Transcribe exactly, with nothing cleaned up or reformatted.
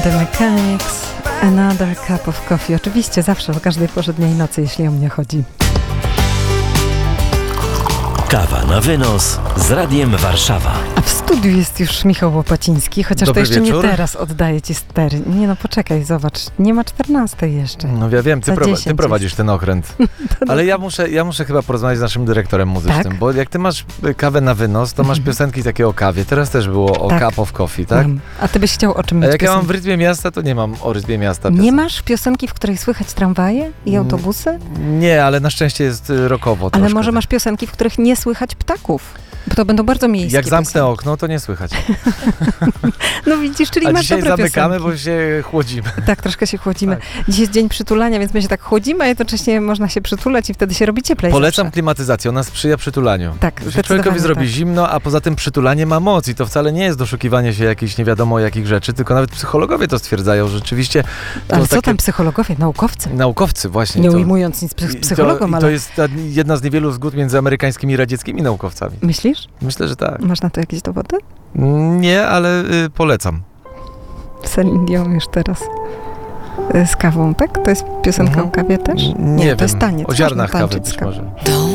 The Mechanics, Another Cup of Coffee. Oczywiście zawsze, o każdej porze dnia i nocy, jeśli o mnie chodzi. Kawa na wynos z Radiem Warszawa. A w studiu jest już Michał Łopaciński, chociaż Dobry to jeszcze wieczór. nie teraz oddaję ci stery. Nie no, poczekaj, zobacz, nie ma czternastej jeszcze. No ja wiem, ty, Za pro, dziesięć ty prowadzisz ten okręt. Ale ja muszę, ja muszę chyba porozmawiać z naszym dyrektorem muzycznym, Tak? bo jak ty masz kawę na wynos, to masz piosenki takie o kawie. Teraz też było o Tak. cup of coffee, tak? Mam. A ty byś chciał o czym A mieć jak ja mam w piosenkę? rytmie miasta, to nie mam o rytmie miasta Nie piosenki. masz piosenki, w której słychać tramwaje i Mm, autobusy? Nie, ale na szczęście jest y, rockowo Ale troszkę. może masz piosenki, w których nie słychać ptaków? Bo to będą bardzo miejskie Jak zamknę piosenki. okno, to nie słychać. No widzisz, czyli A masz dzisiaj dobre zamykamy, piosenki. bo się chłodzimy. Tak, troszkę się chłodzimy. Tak. Dziś jest dzień przytulania, więc my się tak chłodzimy, a jednocześnie można się przytulać i wtedy się robi cieplej. Polecam zawsze. klimatyzację, ona sprzyja przytulaniu. Tak, Że zdecydowanie człowiekowi zrobi tak. zimno, a poza tym przytulanie ma moc i to wcale nie jest doszukiwanie się jakichś nie wiadomo jakich rzeczy, tylko nawet psychologowie to stwierdzają, że rzeczywiście to Ale co takie tam psychologowie, naukowcy? naukowcy właśnie. Nie to, ujmując nic psy- i psychologom, to, i ale... to jest ta, jedna z niewielu zgód między amerykańskimi i radzieckimi naukowcami. Myślisz? Myślę, że tak. Masz na to jakieś dowody? Nie, ale y, polecam. Celine Dion już teraz y, z kawą, tak? To jest piosenka Mhm. o kawie też? Nie, to wiem, jest taniec. o ziarnach Można kawy tańczyć z być kawą. może.